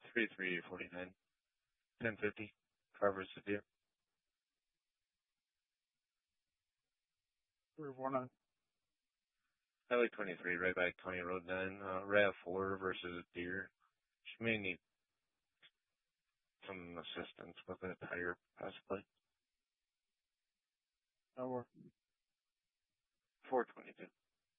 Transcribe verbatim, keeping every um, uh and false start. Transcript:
three three forty-nine. ten fifty. Carver's the deer. Three four nine. Highway twenty-three, right by County Road nine. Uh, RAV four versus a deer. She may need some assistance with a tire, possibly. Over. four twenty-two.